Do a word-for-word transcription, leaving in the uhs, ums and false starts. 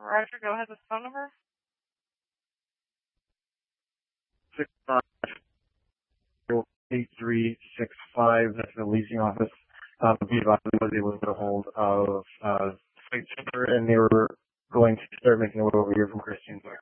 Roger, go ahead with the phone number. six five eight three six five. That's the leasing office. Um, Viva was able to get a hold of uh, Site Center, and they were going to start making their way over here from Christiansburg.